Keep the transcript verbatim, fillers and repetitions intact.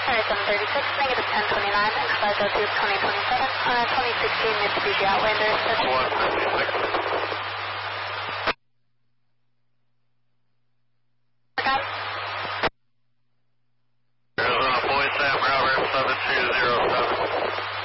seven thirty-six, negative ten twenty-nine, expect to twenty twenty-seven, uh, twenty sixteen Mitsubishi Outlander. one fifty-six. Okay. Arizona Boy Sam, Robert seven two zero seven.